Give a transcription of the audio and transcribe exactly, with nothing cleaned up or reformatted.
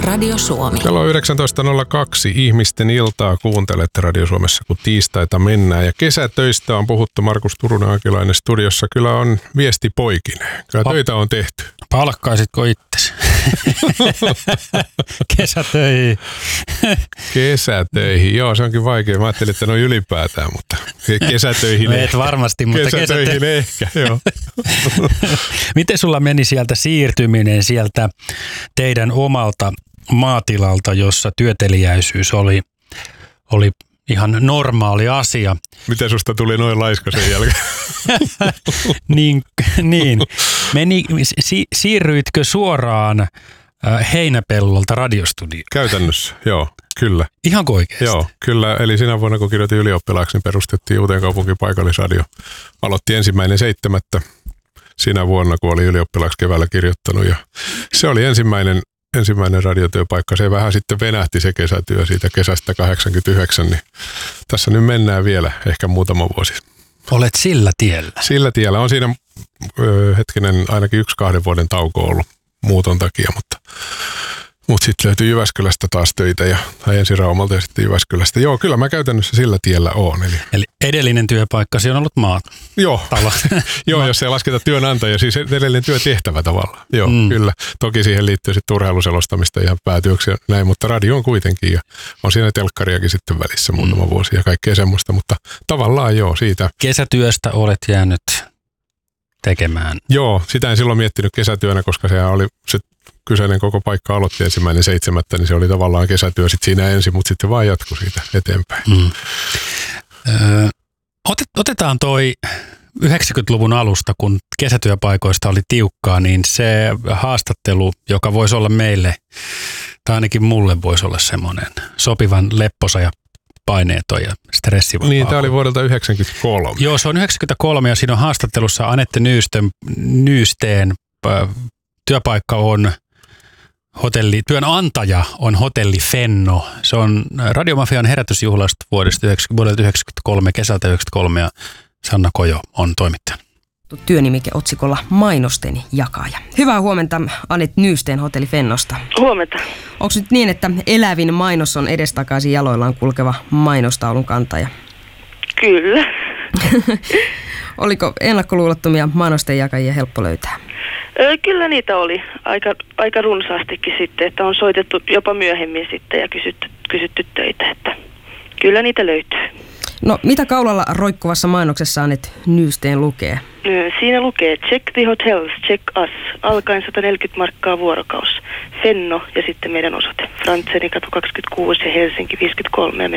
Radio Suomi. Kello on yhdeksäntoista nolla kaksi. Ihmisten iltaa kuuntelette Radio Suomessa, kun tiistaita mennään. Ja kesätöistä on puhuttu. Markus Turunen Akilainen studiossa. Kyllä on viesti poikineen. Kyllä pa- töitä on tehty. Palkkaisitko itsesi? Kesätöihin. Kesätöihin. Joo, se onkin vaikea. Mä ajattelin, että ne on ylipäätään, mutta kesätöihin no ehkä. Et varmasti, mutta kesätöihin kesätö... ehkä, joo. Miten sulla meni sieltä siirtyminen sieltä teidän omalta maatilalta, jossa työteliäisyys oli, oli ihan normaali asia? Miten susta tuli noin laiska sen jälkeen? niin, niin. Meni, si, siirryitkö suoraan äh, Heinäpellolta radiostudioon? Käytännössä, joo, kyllä. Ihan oikeasti? Joo, kyllä. Eli sinä vuonna, kun kirjoitin ylioppilaaksi, niin perustettiin Uuteenkaupunkiin paikallisradio. Aloitti ensimmäinen seitsemättä sinä vuonna, kun oli ylioppilaaksi keväällä kirjoittanut. Ja se oli ensimmäinen, ensimmäinen radiotyöpaikka. Se vähän sitten venähti se kesätyö siitä kesästä kahdeksankymmentäyhdeksän. Niin tässä nyt mennään vielä ehkä muutama vuosi. Olet sillä tiellä? Sillä tiellä. On siinä ö, hetkinen ainakin yksi kahden vuoden tauko ollut muuton takia, mutta, mutta sitten löytyi Jyväskylästä taas töitä ja tai ensin Raumalta ja sitten Jyväskylästä. Joo, kyllä mä käytännössä sillä tiellä oon. Eli, eli edellinen työpaikkasi on ollut maat. Joo, Joo jos ei lasketa työnantaja, siis edellinen työtehtävä tavallaan. Joo, mm. kyllä. Toki siihen liittyy sitten urheiluselostamista ihan päätyöksi ja näin, mutta radio on kuitenkin ja on siinä telkkariakin sitten välissä muutama mm. vuosi ja kaikkea semmoista, mutta tavallaan joo, siitä. Kesätyöstä olet jäänyt tekemään. Joo, sitä en silloin miettinyt kesätyönä, koska sehän oli se kyseinen koko paikka aloitti ensimmäinen seitsemättä, niin se oli tavallaan kesätyö sitten siinä ensin, mutta sitten vaan jatkui siitä eteenpäin. Mm. Öö, otet, otetaan toi yhdeksänkymmentäluvun alusta, kun kesätyöpaikoista oli tiukkaa, niin se haastattelu, joka voisi olla meille, tai ainakin mulle voisi olla semmoinen sopivan lepposa ja paineeton ja stressivapaa. Niin, tämä oli vuodelta yhdeksänkymmentäkolme. Joo, se on yhdeksänkymmentäkolme ja siinä on haastattelussa Anette Nyystön, Nyysteen äh, työpaikka on hotelli, työnantaja on hotelli Fenno. Se on Radiomafian herätysjuhlasta vuodesta vuodelta yhdeksänkymmentäkolme, kesältä yhdeksänkymmentäkolme ja Sanna Kojo on toimittaja. Työnimike otsikolla Mainosten jakaja. Hyvää huomenta Anette Nyysteen hotelli Fennosta. Huomenta. Onko nyt niin, että elävin mainos on edestakaisin jaloillaan kulkeva mainostaulun kantaja? Kyllä. Oliko ennakkoluulottomia mainosten jakajia helppo löytää? Öö, kyllä niitä oli aika, aika runsaastikin sitten, että on soitettu jopa myöhemmin sitten ja kysytty, kysytty töitä, että kyllä niitä löytyy. No mitä kaulalla roikkuvassa mainoksessa Anette Nyysteen lukee? Öö, siinä lukee check the hotels, check us, alkaen sata neljäkymmentä markkaa vuorokaus, Fenno ja sitten meidän osoite, Frantsenin katu kaksikymmentäkuusi ja Helsinki viisikymmentäkolme ja